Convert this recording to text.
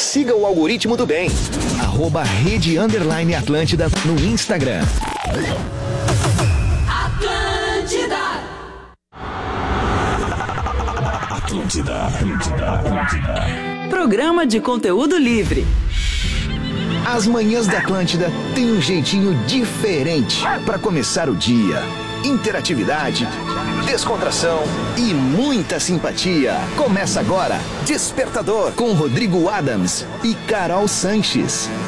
siga o algoritmo do bem. @Rede_Atlântida no Instagram. Atlântida. Programa de conteúdo livre. As manhãs da Atlântida têm um jeitinho diferente para começar o dia. Interatividade, descontração e muita simpatia. Começa agora Despertador com Rodrigo Adams e Carol Sanches.